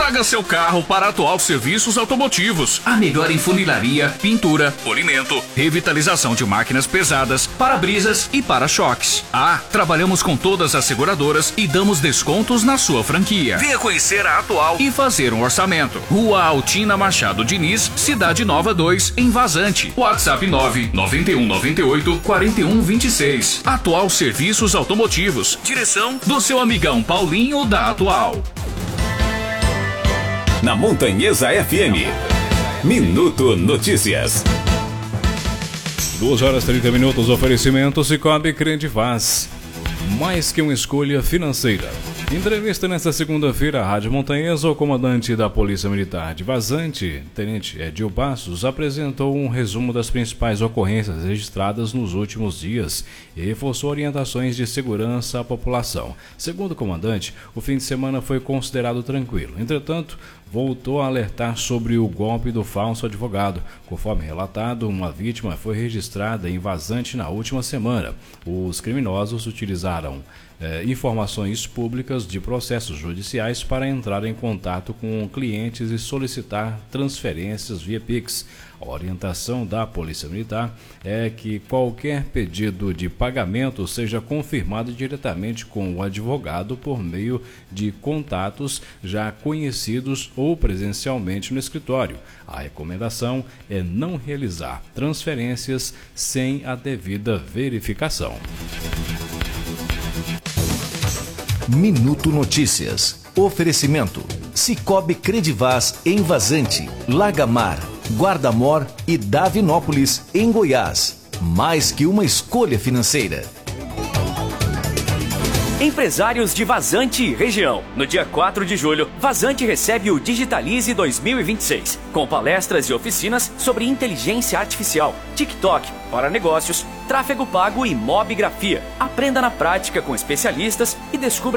Traga seu carro para a Atual Serviços Automotivos. A melhor em funilaria, pintura, polimento, revitalização de máquinas pesadas, para-brisas e para-choques. Trabalhamos com todas as seguradoras e damos descontos na sua franquia. Venha conhecer a Atual e fazer um orçamento. Rua Altina Machado Diniz, Cidade Nova 2, em Vazante. WhatsApp 99198-4126. Atual Serviços Automotivos. Direção do seu amigão Paulinho da Atual. Na Montanhesa FM, Minuto Notícias. 2h30, oferecimento Cicobi Credivaz. Mais que uma escolha financeira. Entrevista nesta segunda-feira à Rádio Montanhesa, o comandante da Polícia Militar de Vazante, Tenente Edil Passos, apresentou um resumo das principais ocorrências registradas nos últimos dias e reforçou orientações de segurança à população. Segundo o comandante, o fim de semana foi considerado tranquilo. Entretanto, voltou a alertar sobre o golpe do falso advogado. Conforme relatado, uma vítima foi registrada em Vazante na última semana. Os criminosos utilizaram informações públicas de processos judiciais para entrar em contato com clientes e solicitar transferências via Pix. A orientação da Polícia Militar é que qualquer pedido de pagamento seja confirmado diretamente com o advogado por meio de contatos já conhecidos ou presencialmente no escritório. A recomendação é não realizar transferências sem a devida verificação. Minuto Notícias. Oferecimento: Cicobi Credivaz em Vazante, Lagamar, Guardamor e Davinópolis, em Goiás. Mais que uma escolha financeira. Empresários de Vazante e região. No dia 4 de julho, Vazante recebe o Digitalize 2026, com palestras e oficinas sobre inteligência artificial, TikTok para negócios, tráfego pago e mobigrafia. Aprenda na prática com especialistas e descubra